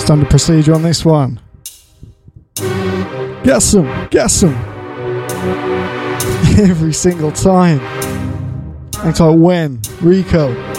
Standard procedure on this one. Get some. Every single time. Acts like when, Rico.